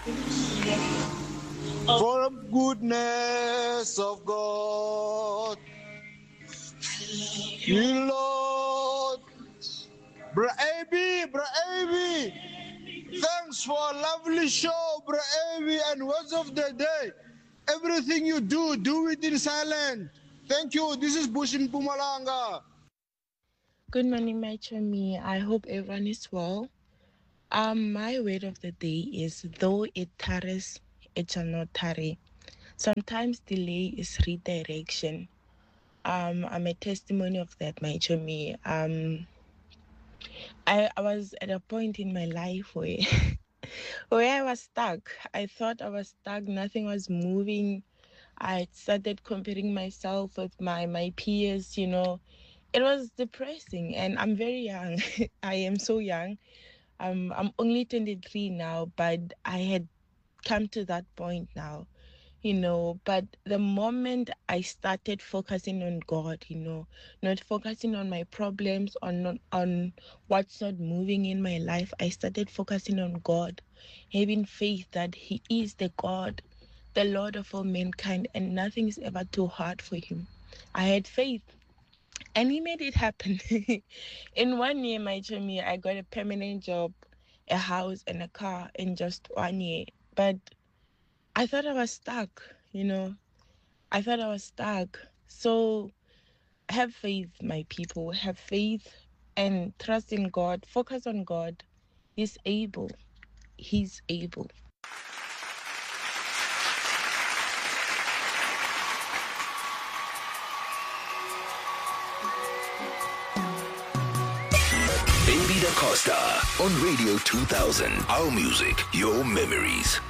For the goodness of God, you Lord. Bra AB, thanks for a lovely show, Bra AB, and words of the day. Everything you do it in silence. Thank you. This is Bush in Pumalanga. Good morning, my chummy. I hope everyone is well. My word of the day is though it tarries, it shall not tarry. Sometimes delay is redirection. I'm a testimony of that, my chummy. I was at a point in my life where where I was stuck. I thought I was stuck, nothing was moving. I started comparing myself with my peers, you know. It was depressing and I'm very young. I am so young. I'm only 23 now, but I had come to that point now, you know. But the moment I started focusing on God, you know, not focusing on my problems, on what's not moving in my life, I started focusing on God, having faith that He is the God, the Lord of all mankind, and nothing is ever too hard for Him. I had faith and He made it happen. In 1 year, my journey, I got a permanent job, a house, and a car in just 1 year. But I thought I was stuck, you know. I thought I was stuck. So have faith, my people. Have faith and trust in God. Focus on God. He's able. He's able. Baby Da Costa on Radio 2000. Our music, your memories.